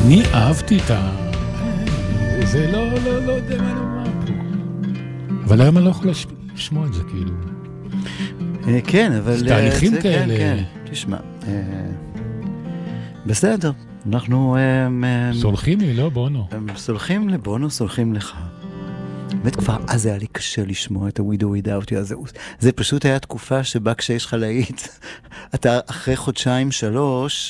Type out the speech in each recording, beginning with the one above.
אני אהבתי את זה לא יודע מה לומר פה. אבל היום אני לא יכול לשמוע את זה, כאילו. כן, אבל... זה תהליכים כאלה. כן, תשמע. בסדר, אנחנו... סולחים לי, לא בונו. סולחים לבונו, סולחים לך. באמת כבר אז היה לי קשה לשמוע את ה-We Do Without You הזה. זה פשוט היה תקופה שבה כשיש לך להיט, אתה אחרי חודשיים, 3,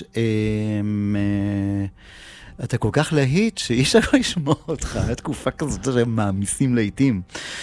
אתה כל כך להיט שאי אפשר לא לשמוע אותך. היה תקופה כזאת שהם מעמיסים להיטים.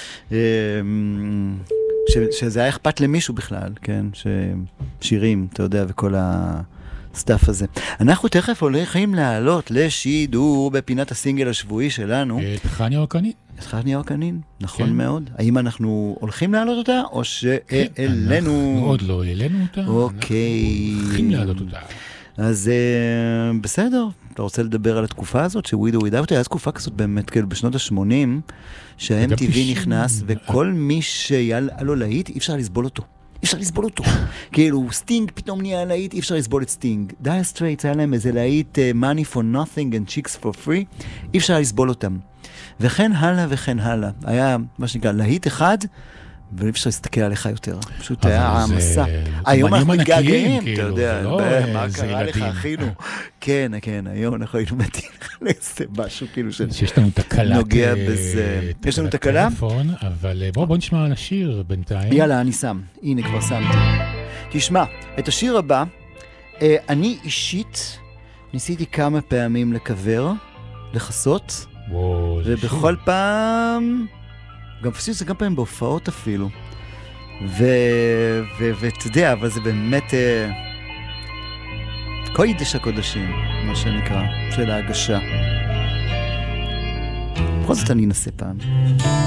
שזה היה אכפת למישהו בכלל, כן? שירים, אתה יודע, וכל הסטאפ הזה. אנחנו תכף הולכים לעלות לשידור בפינת הסינגל השבועי שלנו. את חניה אוקנין. את חניה אוקנין, נכון מאוד. האם אנחנו הולכים לעלות אותה, או שאלינו... אנחנו עוד לא העלינו אותה. אוקיי. אנחנו הולכים לעלות אותה. אז בסדר, אתה רוצה לדבר על התקופה הזאת, ש-We Do Without You, היה תקופה כזאת באמת, כאילו בשנות ה-80, שה-MTV נכנס, וכל מי שהיה לו להיט, אי אפשר לסבול אותו. אי אפשר לסבול אותו. כאילו, סטינג פתאום נהיה להיט, אי אפשר לסבול את סטינג. דייר סטרייטס היה להם איזה להיט, Money for Nothing and Chicks for Free, אי אפשר לסבול אותם. וכן הלאה וכן הלאה. היה, מה שנקרא, להיט אחד, ואי אפשר להסתכל עליך יותר. פשוט היה העמסה. היום אנחנו מתגעגעים, אתה יודע, מה קרה לך, אחינו? כן, היום אנחנו היינו מתאים לאיזה משהו כאילו שיש לנו תקלה. נוגע בזה. יש לנו תקלה? אבל בוא נשמע על השיר בינתיים. יאללה, אני שם. הנה, כבר שמתי. תשמע, את השיר הבא, אני אישית ניסיתי כמה פעמים לקבר, לחסות, ובכל פעם... גם פסיס זה גם פעמים בהופעות אפילו. ואתה יודע, אבל זה באמת קודש הקודשים, מה שנקרא, של ההגשה. בכל זאת אני אנסה פעם.